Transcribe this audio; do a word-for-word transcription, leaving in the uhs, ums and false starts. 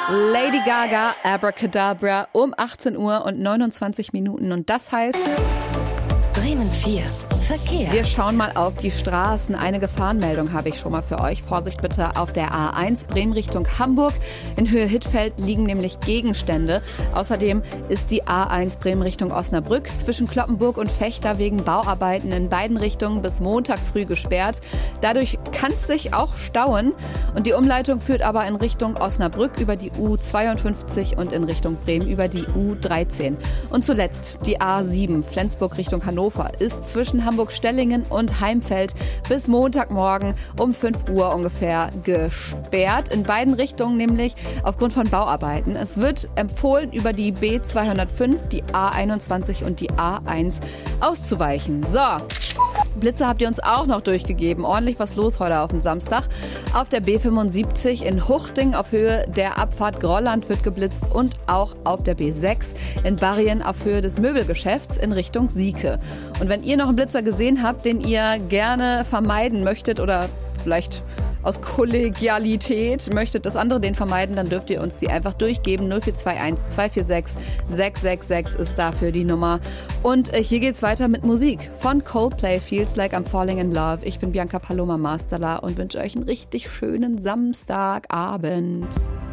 Lady Gaga, Abracadabra um achtzehn Uhr und neunundzwanzig Minuten. Und das heißt... Bremen vier. Verkehr. Wir schauen mal auf die Straßen. Eine Gefahrenmeldung habe ich schon mal für euch. Vorsicht bitte auf der A eins Bremen Richtung Hamburg. In Höhe Hittfeld liegen nämlich Gegenstände. Außerdem ist die A eins Bremen Richtung Osnabrück zwischen Cloppenburg und Vechta wegen Bauarbeiten in beiden Richtungen bis Montag früh gesperrt. Dadurch kann es sich auch stauen. Und die Umleitung führt aber in Richtung Osnabrück über die U zweiundfünfzig und in Richtung Bremen über die U dreizehn. Und zuletzt die A sieben Flensburg Richtung Hannover ist zwischen Hamburg-Stellingen und Heimfeld bis Montagmorgen um fünf Uhr ungefähr gesperrt. In beiden Richtungen nämlich aufgrund von Bauarbeiten. Es wird empfohlen, über die B zweihundertfünf, die A einundzwanzig und die A eins auszuweichen. So. Blitze habt ihr uns auch noch durchgegeben. Ordentlich was los heute auf dem Samstag. Auf der B fünfundsiebzig in Huchting auf Höhe der Abfahrt Grolland wird geblitzt und auch auf der B sechs in Barrien auf Höhe des Möbelgeschäfts in Richtung Sieke. Und wenn ihr noch einen Blitzer gesehen habt, den ihr gerne vermeiden möchtet oder vielleicht aus Kollegialität möchtet, dass andere den vermeiden, dann dürft ihr uns die einfach durchgeben. null vier zwei eins zwei vier sechs sechs sechs sechs ist dafür die Nummer. Und äh, hier geht's weiter mit Musik von Coldplay, Feels Like I'm Falling in Love. Ich bin Bianca Paloma Masterla und wünsche euch einen richtig schönen Samstagabend.